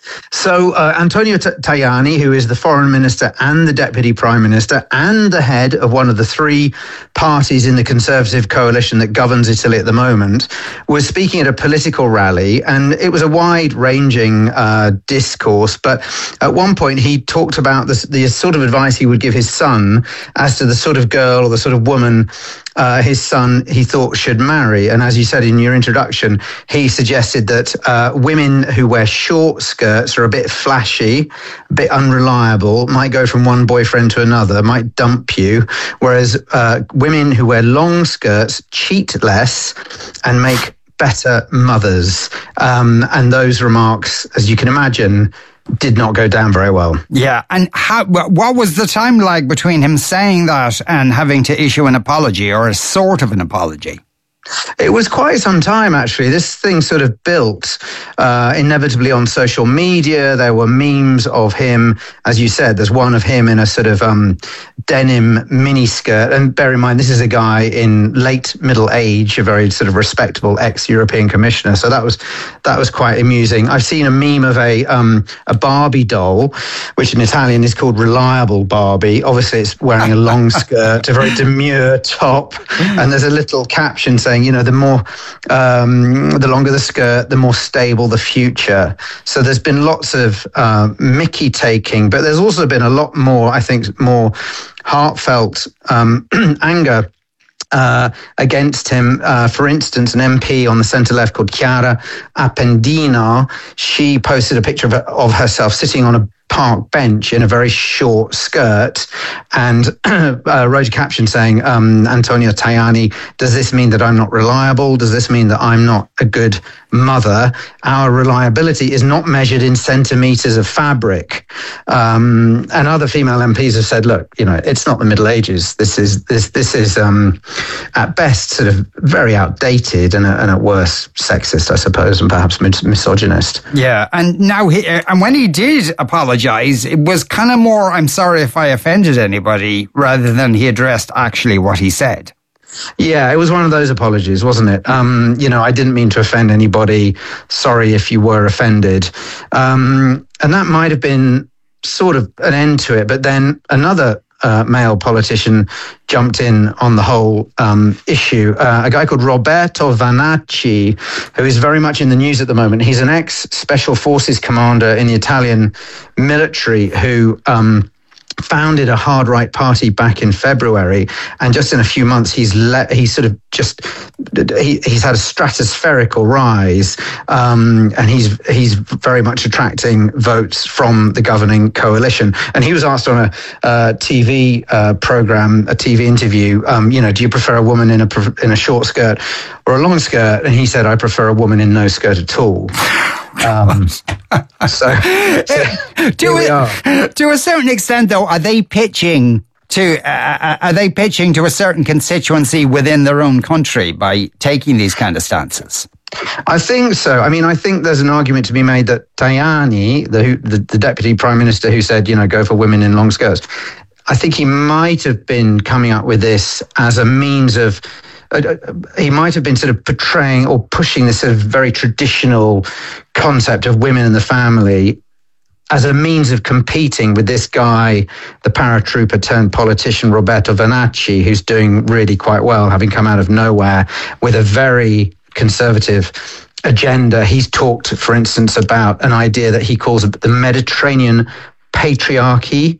So Antonio Tajani, who is the foreign minister and the deputy prime minister and the head of one of the three parties in the Conservative coalition that governs Italy at the moment, was speaking at a political rally, and it was a wide-ranging discourse. But at one point, he talked about the sort of advice he would give his son as to the sort of girl or the sort of woman his son he thought should marry. And as you said in your introduction, he suggested that women who wear short skirts are a bit flashy, a bit unreliable, might go from one boyfriend to another, might dump you, whereas women who wear long skirts cheat less and make better mothers. And those remarks, as you can imagine, did not go down very well. Yeah, and what was the time lag between him saying that and having to issue an apology, or a sort of an apology? It was quite some time, actually. This thing sort of built inevitably on social media. There were memes of him. As you said, there's one of him in a sort of denim miniskirt. And bear in mind, this is a guy in late middle age, a very sort of respectable ex-European commissioner. So that was quite amusing. I've seen a meme of a Barbie doll, which in Italian is called Reliable Barbie. Obviously, it's wearing a long skirt, a very demure top. And there's a little caption saying, you know, the longer the skirt, the more stable the future. So there's been lots of Mickey taking, but there's also been a lot more, I think, more heartfelt anger against him. For instance, an MP on the centre-left called Chiara Appendino, she posted a picture of herself sitting on a park bench in a very short skirt and wrote a caption saying, Antonio Tajani, does this mean that I'm not reliable? Does this mean that I'm not a good mother, our reliability is not measured in centimetres of fabric. And other female MPs have said, look, it's not the Middle Ages. This is at best sort of very outdated and at worst sexist, I suppose, and perhaps misogynist. Yeah, and now and when he did apologise, it was kind of more, I'm sorry if I offended anybody, rather than he addressed actually what he said. Yeah, it was one of those apologies, wasn't it? I didn't mean to offend anybody. Sorry if you were offended. And that might have been sort of an end to it. But then another male politician jumped in on the whole issue. A guy called Roberto Vanacci, who is very much in the news at the moment. He's an ex-special forces commander in the Italian military who founded a hard right party back in February, and just in a few months he's had a stratospherical rise, and he's very much attracting votes from the governing coalition. And he was asked on a TV program, a TV interview, do you prefer a woman in a short skirt or a long skirt? And he said, I prefer a woman in no skirt at all. To a certain extent, though, are they pitching to a certain constituency within their own country by taking these kind of stances? I think so. I mean, I think there's an argument to be made that Tajani, the deputy prime minister who said, go for women in long skirts, I think he might have been coming up with this as a means of he might have been sort of portraying or pushing this sort of very traditional concept of women in the family as a means of competing with this guy, the paratrooper turned politician, Roberto Vanacci, who's doing really quite well, having come out of nowhere with a very conservative agenda. He's talked, for instance, about an idea that he calls the Mediterranean patriarchy,